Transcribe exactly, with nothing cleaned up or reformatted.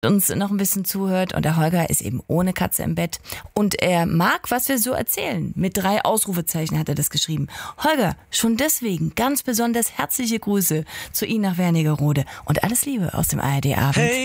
uns noch ein bisschen zuhört. Und der Holger ist eben ohne Katze im Bett. Und er mag, was wir so erzählen. Mit drei Ausrufezeichen hat er das geschrieben. Holger, schon deswegen ganz besonders herzliche Grüße zu Ihnen nach Wernigerode. Und alles Liebe aus dem A R D-Abend. Hey.